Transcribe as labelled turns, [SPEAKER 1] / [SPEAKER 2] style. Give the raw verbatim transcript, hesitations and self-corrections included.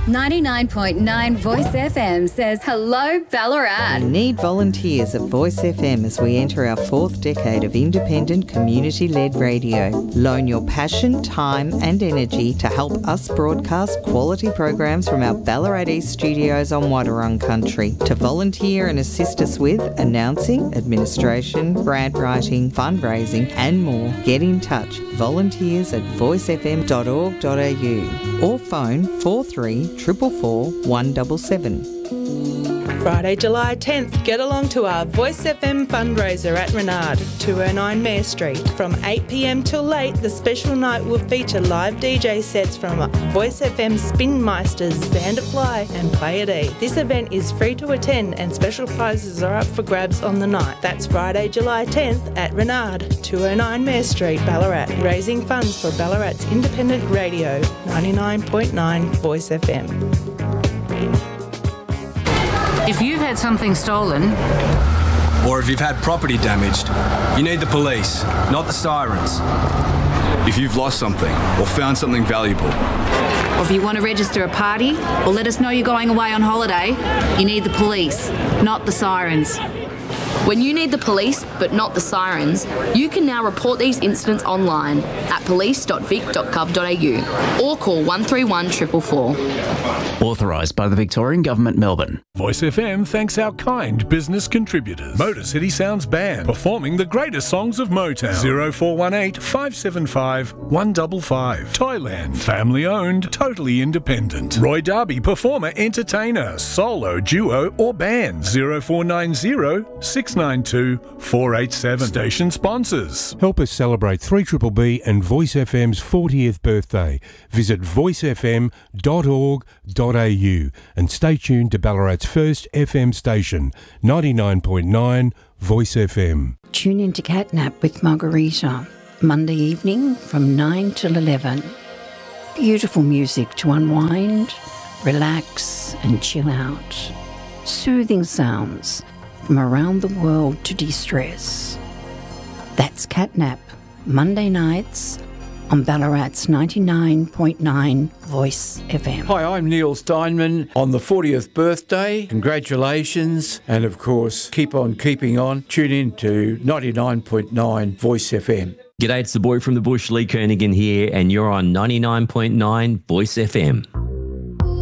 [SPEAKER 1] ninety-nine point nine Voice F M says hello, Ballarat.
[SPEAKER 2] We need volunteers at Voice F M as we enter our fourth decade of independent, community-led radio. Loan your passion, time and energy to help us broadcast quality programs from our Ballarat East studios on Wadawurrung country. To volunteer and assist us with announcing, administration, grant writing, fundraising and more, get in touch. Volunteers at voice f m dot org dot a u or phone four three four four four one seven seven.
[SPEAKER 3] Friday, July tenth, get along to our Voice F M fundraiser at Renard, two oh nine Mare Street. From eight p m till late, the special night will feature live D J sets from Voice F M Spin Meisters, Xander Fly and Play It E. This event is free to attend and special prizes are up for grabs on the night. That's Friday, July tenth at Renard, two oh nine Mare Street, Ballarat, raising funds for Ballarat's independent radio, ninety-nine point nine Voice F M.
[SPEAKER 4] If you've had something stolen,
[SPEAKER 5] or if you've had property damaged, you need the police, not the sirens.
[SPEAKER 6] If you've lost something or found something valuable,
[SPEAKER 4] or if you want to register a party or let us know you're going away on holiday, you need the police, not the sirens.
[SPEAKER 7] When you need the police, but not the sirens, you can now report these incidents online at police dot vic dot gov dot a u or call one three one four four four.
[SPEAKER 8] Authorised by the Victorian Government, Melbourne.
[SPEAKER 9] Voice F M thanks our kind business contributors. Motor City Sounds Band, performing the greatest songs of Motown. zero four one eight, five seven five, one five five. Toyland, family owned, totally independent. Roy Darby, performer, entertainer, solo, duo or band. zero four nine zero, six nine two, four eight seven. Station sponsors.
[SPEAKER 10] Help us celebrate three B B B and Voice F M's fortieth birthday. Visit voice f m dot org dot a u and stay tuned to Ballarat's first F M station, ninety-nine point nine Voice F M.
[SPEAKER 11] Tune in to Catnap with Margarita, Monday evening from nine till eleven. Beautiful music to unwind, relax and chill out. Soothing sounds from around the world to de-stress. That's Catnap, Monday nights on Ballarat's ninety-nine point nine Voice F M.
[SPEAKER 12] Hi, I'm Neil Steinman on the fortieth birthday. Congratulations. And of course, keep on keeping on. Tune in to ninety-nine point nine Voice F M.
[SPEAKER 13] G'day, it's the boy from the bush, Lee Kernaghan here, and you're on ninety-nine point nine Voice F M.